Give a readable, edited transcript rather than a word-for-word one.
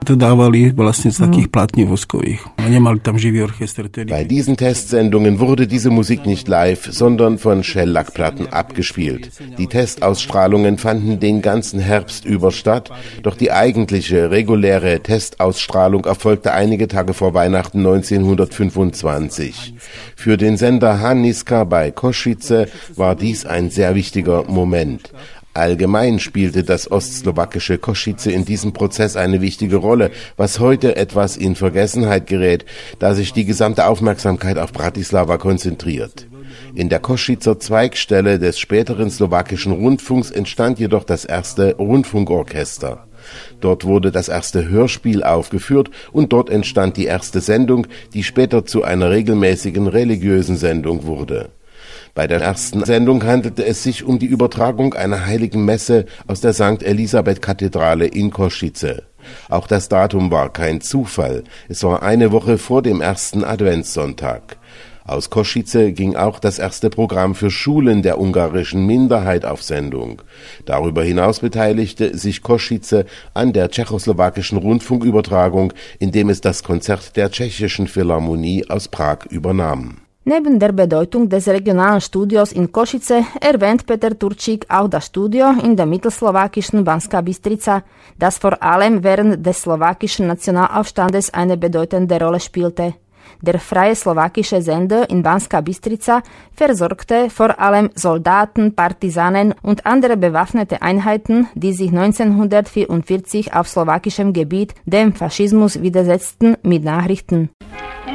Bei diesen Testsendungen wurde diese Musik nicht live, sondern von Shellac-Platten abgespielt. Die Testausstrahlungen fanden den ganzen Herbst über statt, doch die eigentliche, reguläre Testausstrahlung erfolgte einige Tage vor Weihnachten 1925. Für den Sender Haniska bei Košice war dies ein sehr wichtiger Moment. Allgemein spielte das ostslowakische Košice in diesem Prozess eine wichtige Rolle, was heute etwas in Vergessenheit gerät, da sich die gesamte Aufmerksamkeit auf Bratislava konzentriert. In der Košicer Zweigstelle des späteren slowakischen Rundfunks entstand jedoch das erste Rundfunkorchester. Dort wurde das erste Hörspiel aufgeführt und dort entstand die erste Sendung, die später zu einer regelmäßigen religiösen Sendung wurde. Bei der ersten Sendung handelte es sich um die Übertragung einer heiligen Messe aus der St. Elisabeth-Kathedrale in Košice. Auch das Datum war kein Zufall. Es war eine Woche vor dem ersten Adventssonntag. Aus Košice ging auch das erste Programm für Schulen der ungarischen Minderheit auf Sendung. Darüber hinaus beteiligte sich Košice an der tschechoslowakischen Rundfunkübertragung, indem es das Konzert der Tschechischen Philharmonie aus Prag übernahm. Neben der Bedeutung des regionalen Studios in Košice erwähnt Peter Turčík auch das Studio in der mittelslowakischen Banská Bystrica, das vor allem während des slowakischen Nationalaufstandes eine bedeutende Rolle spielte. Der freie slowakische Sender in Banská Bystrica versorgte vor allem Soldaten, Partisanen und andere bewaffnete Einheiten, die sich 1944 auf slowakischem Gebiet dem Faschismus widersetzten, mit Nachrichten.